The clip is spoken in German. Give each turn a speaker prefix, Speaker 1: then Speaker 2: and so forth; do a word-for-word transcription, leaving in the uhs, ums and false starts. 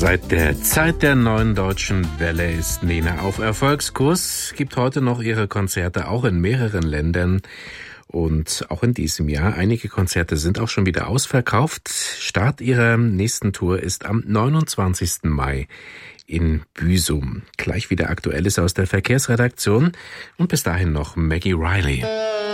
Speaker 1: Seit der Zeit der neuen deutschen Welle ist Nena auf Erfolgskurs, gibt heute noch ihre Konzerte auch in mehreren Ländern und auch in diesem Jahr. Einige Konzerte sind auch schon wieder ausverkauft. Start ihrer nächsten Tour ist am neunundzwanzigsten Mai in Büsum. Gleich wieder Aktuelles aus der Verkehrsredaktion und bis dahin noch Maggie Riley.